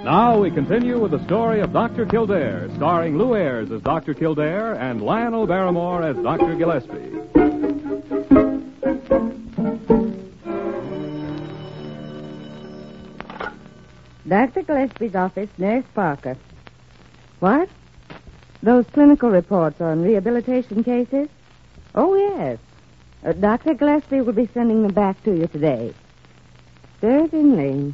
Now we continue with the story of Dr. Kildare, starring Lou Ayres as Dr. Kildare and Lionel Barrymore as Dr. Gillespie. Dr. Gillespie's office, Nurse Parker. What? Those clinical reports on rehabilitation cases? Oh, yes. Dr. Gillespie will be sending them back to you today. Certainly.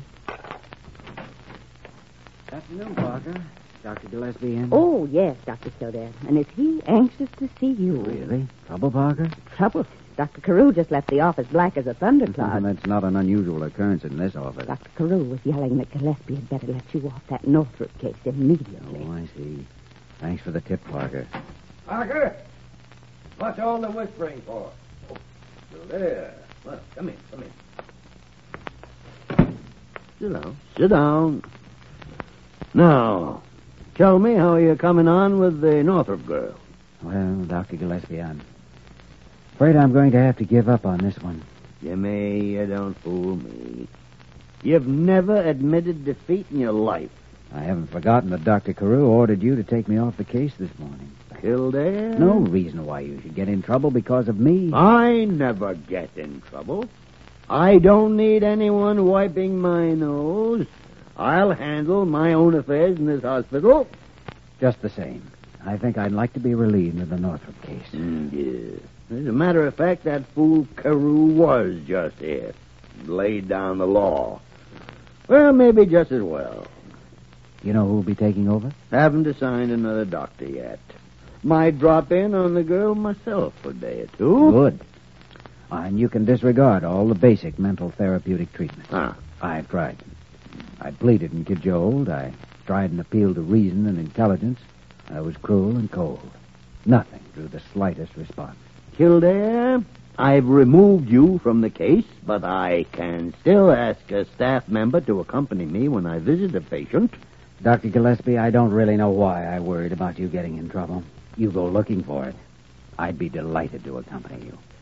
Good afternoon, Parker. Dr. Gillespie in? Oh, yes, Dr. Kildare. And is he anxious to see you? Really? Trouble, Parker? Trouble? Dr. Carew just left the office black as a thundercloud. That's not an unusual occurrence in this office. Dr. Carew was yelling that Gillespie had better let you off that Northrop case immediately. Oh, I see. Thanks for the tip, Parker. Parker, what's all the whispering for? Oh, still there. Well, come in. Sit down. Now, tell me how you're coming on with the Northrop girl. Well, Dr. Gillespie, I'm afraid I'm going to have to give up on this one. Jimmy, you don't fool me. You've never admitted defeat in your life. I haven't forgotten that Dr. Carew ordered you to take me off the case this morning. Kildare? No reason why you should get in trouble because of me. I never get in trouble. I don't need anyone wiping my nose. I'll handle my own affairs in this hospital. Just the same, I think I'd like to be relieved of the Northrop case. Yes. As a matter of fact, that fool Carew was just here. Laid down the law. Well, maybe just as well. You know who'll be taking over? Haven't assigned another doctor yet. Might drop in on the girl myself for a day or two. Good. And you can disregard all the basic mental therapeutic treatments. I've tried them. I pleaded and cajoled. I tried an appeal to reason and intelligence. I was cruel and cold. Nothing drew the slightest response. Kildare, I've removed you from the case, but I can still ask a staff member to accompany me when I visit a patient. Dr. Gillespie, I don't really know why I worried about you getting in trouble. You go looking for it. I'd be delighted to accompany you.